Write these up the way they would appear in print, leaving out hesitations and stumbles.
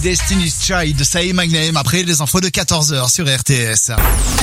Destiny's Child de Say My Name après les infos de 14h sur RTS.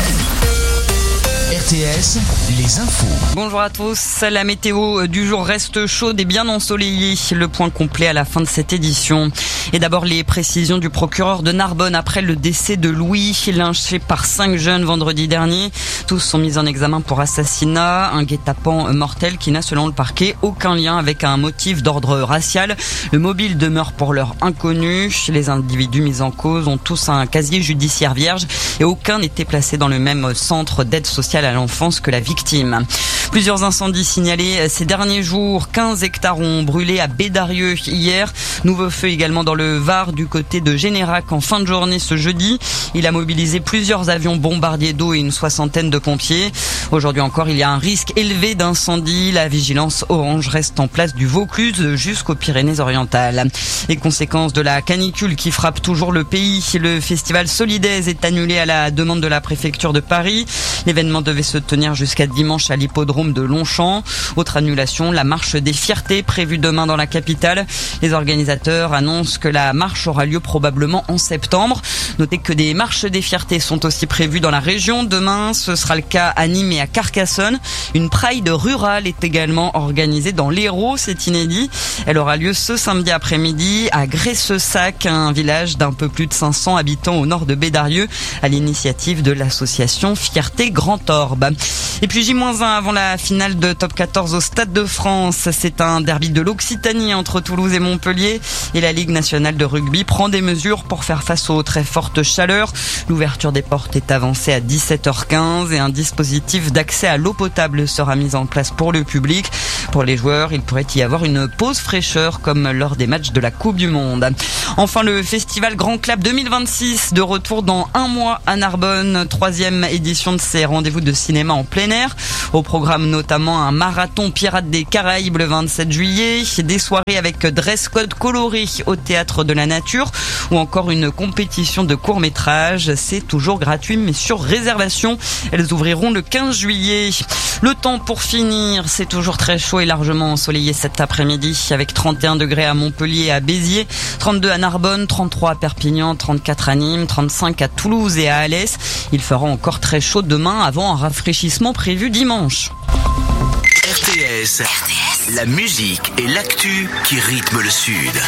RTS, les infos. Bonjour à tous, la météo du jour reste chaude et bien ensoleillée. Le point complet à la fin de cette édition. Et d'abord les précisions du procureur de Narbonne après le décès de Louis, lynché par 5 jeunes vendredi dernier. Tous sont mis en examen pour assassinat, un guet-apens mortel qui n'a selon le parquet aucun lien avec un motif d'ordre racial. Le mobile demeure pour l'heure inconnu. Les individus mis en cause ont tous un casier judiciaire vierge et aucun n'était placé dans le même centre d'aide sociale à l'enfance que la victime. Plusieurs incendies signalés ces derniers jours. 15 hectares ont brûlé à Bédarieux hier. Nouveau feu également dans le Var du côté de Générac en fin de journée ce jeudi. Il a mobilisé plusieurs avions bombardiers d'eau et une soixantaine de pompiers. Aujourd'hui encore, il y a un risque élevé d'incendie. La vigilance orange reste en place du Vaucluse jusqu'aux Pyrénées-Orientales. Les conséquences de la canicule qui frappe toujours le pays. Le festival Solidaise est annulé à la demande de la préfecture de Paris. L'événement devait se tenir jusqu'à dimanche à l'hippodrome de Longchamp. Autre annulation, la marche des fiertés prévue demain dans la capitale. Les organisateurs annoncent que la marche aura lieu probablement en septembre. Notez que des marches des fiertés sont aussi prévues dans la région. Demain, ce sera le cas à Nîmes et à Carcassonne. Une Pride rurale est également organisée dans l'Hérault, c'est inédit. Elle aura lieu ce samedi après-midi à Gressessac, un village d'un peu plus de 500 habitants au nord de Bédarieux, à l'initiative de l'association Fierté Grand Orbe. Et puis J-1 avant la finale de Top 14 au Stade de France. C'est un derby de l'Occitanie entre Toulouse et Montpellier. Et la Ligue nationale de rugby prend des mesures pour faire face aux très fortes chaleurs. L'ouverture des portes est avancée à 17h15 et un dispositif d'accès à l'eau potable sera mis en place pour le public. Pour les joueurs, il pourrait y avoir une pause fraîcheur comme lors des matchs de la Coupe du Monde. Enfin, le festival Grand Clap 2026 de retour dans un mois à Narbonne. 3e édition de ces rendez-vous de cinéma en plein air. Au programme notamment un marathon Pirates des Caraïbes le 27 juillet, des soirées avec dress code coloré au Théâtre de la Nature ou encore une compétition de court-métrage. C'est toujours gratuit mais sur réservation. Elles ouvriront le 15 juillet. Le temps pour finir, c'est toujours très chaud et largement ensoleillé cet après-midi avec 31 degrés à Montpellier et à Béziers, 32 à Narbonne, 33 à Perpignan, 34 à Nîmes, 35 à Toulouse et à Alès. Il fera encore très chaud demain avant un rafraîchissement prévu dimanche. RTS, la musique et l'actu qui rythment le Sud.